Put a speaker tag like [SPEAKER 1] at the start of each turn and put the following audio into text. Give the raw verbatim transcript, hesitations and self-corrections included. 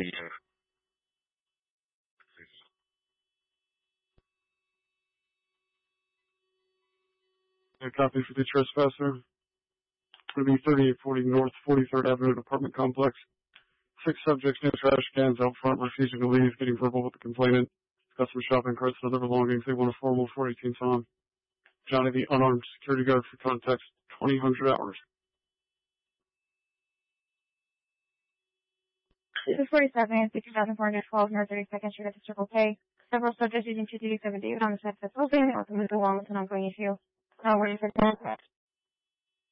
[SPEAKER 1] again.
[SPEAKER 2] A copy for the trespasser. It'll be thirty-eight forty North forty-third Avenue Apartment Complex. Six subjects near trash cans out front refusing to leave, getting verbal with the complainant. Got some shopping carts and other belongings. They want a formal four eighteen on. Johnny, the unarmed security guard, for context, twenty hundred hours.
[SPEAKER 3] This is forty-seven, two thousand four hundred twelve, North thirty-second Street at the Circle K. Several subjects using two thirty-seven David on the set that's open or can move along with an ongoing issue. Uh, waiting for contact.